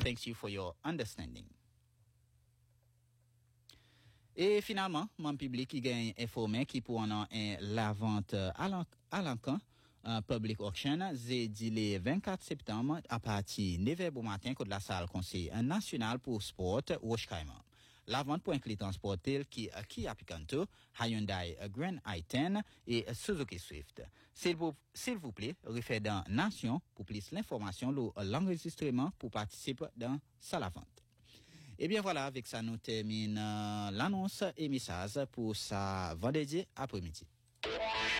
Thanks you for your understanding. Et finalement, mon public qui gagne informé qui pour en la vente à l'encan public auction c'est dit le 24 septembre à partir 9h au matin de la salle conseil national pour sport Roche-Caïman. La vente pour inclure transporter qui Picanto, Hyundai Grand i10 et Suzuki Swift. S'il vous plaît, refaites dans Nation pour plus l'information l'enregistrement pour participer dans sa la vente. Et bien voilà, avec ça nous termine l'annonce et message pour sa vendredi après-midi.